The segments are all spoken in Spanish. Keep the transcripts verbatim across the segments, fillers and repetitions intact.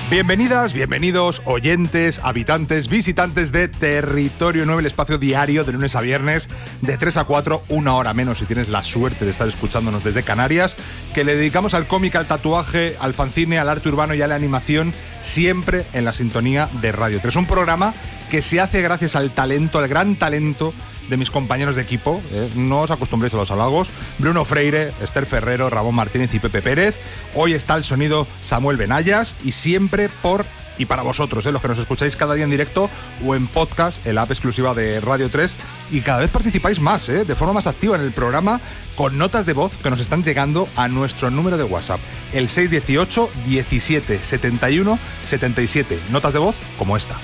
Bienvenidas, bienvenidos, oyentes, habitantes, visitantes de Territorio nueve, el espacio diario de lunes a viernes de tres a cuatro, una hora menos si tienes la suerte de estar escuchándonos desde Canarias, que le dedicamos al cómic, al tatuaje, al fanzine, al arte urbano y a la animación, siempre en la sintonía de Radio tres. Un programa que se hace gracias al talento, al gran talento de mis compañeros de equipo, eh, no os acostumbréis a los halagos, Bruno Freire, Esther Ferrero, Ramón Martínez y Pepe Pérez. Hoy está al sonido Samuel Benayas y siempre por y para vosotros, eh, los que nos escucháis cada día en directo o en podcast, en la app exclusiva de Radio tres, y cada vez participáis más, eh, de forma más activa en el programa, con notas de voz que nos están llegando a nuestro número de WhatsApp, el seis dieciocho diecisiete setenta y uno setenta y siete. Notas de voz como esta.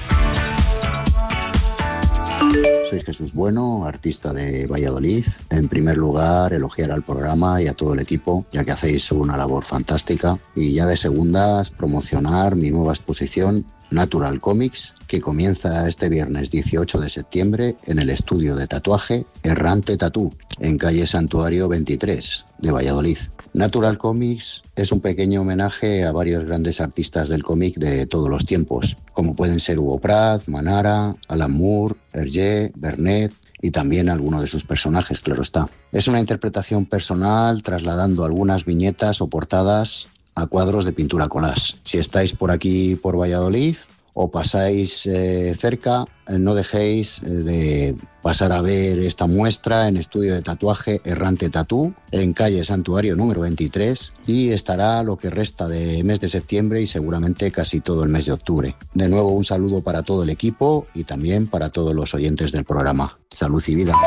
Soy Jesús Bueno, artista de Valladolid. En primer lugar, elogiar al programa y a todo el equipo, ya que hacéis una labor fantástica. Y ya de segundas, promocionar mi nueva exposición Natural Comics, que comienza este viernes dieciocho de septiembre en el estudio de tatuaje Errante Tatú, en calle Santuario veintitrés de Valladolid. Natural Comics es un pequeño homenaje a varios grandes artistas del cómic de todos los tiempos, como pueden ser Hugo Pratt, Manara, Alan Moore, Hergé, Bernet y también alguno de sus personajes, claro está. Es una interpretación personal trasladando algunas viñetas o portadas a cuadros de pintura collage. Si estáis por aquí, por Valladolid, o pasáis eh, cerca, eh, no dejéis eh, de pasar a ver esta muestra en estudio de tatuaje Errante Tatú, en calle Santuario número veintitrés, y estará lo que resta de mes de septiembre y seguramente casi todo el mes de octubre. De nuevo, un saludo para todo el equipo y también para todos los oyentes del programa. Salud y vida.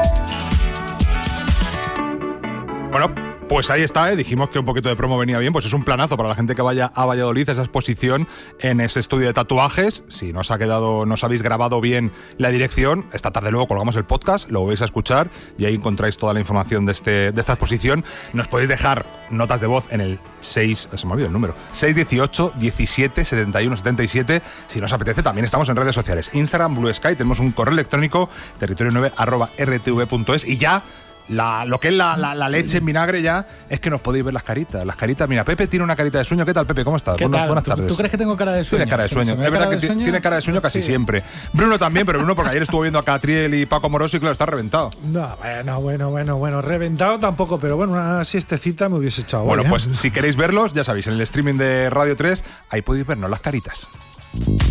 Bueno, pues ahí está, ¿eh? Dijimos que un poquito de promo venía bien, pues es un planazo para la gente que vaya a Valladolid, esa exposición en ese estudio de tatuajes. Si no os ha quedado, no os habéis grabado bien la dirección, esta tarde luego colgamos el podcast, lo vais a escuchar y ahí encontráis toda la información de, este, de esta exposición. Nos podéis dejar notas de voz en el seis, se me olvidó el número, seis dieciocho diecisiete setenta y uno setenta y siete. Si nos apetece, también estamos en redes sociales, Instagram, Blue Sky, tenemos un correo electrónico, territorio nueve arroba r t v punto es, y ya La, lo que es la, la, la leche en vinagre ya es que nos podéis ver las caritas. Las caritas, mira, Pepe tiene una carita de sueño. ¿Qué tal, Pepe? ¿Cómo estás? ¿Qué Buenas, tal? buenas ¿Tú, tardes. ¿Tú crees que tengo cara de sueño? Tiene cara de sueño. Sí, es verdad que de sueño? tiene cara de sueño casi Sí. siempre. Bruno también, pero Bruno porque ayer estuvo viendo a Catriel y Paco Moroso y claro, está reventado. No, bueno, bueno, bueno, bueno. Reventado tampoco, pero bueno, una siestecita me hubiese echado. Bueno, hoy, ¿eh? pues si queréis verlos, ya sabéis, en el streaming de Radio tres, ahí podéis vernos las caritas.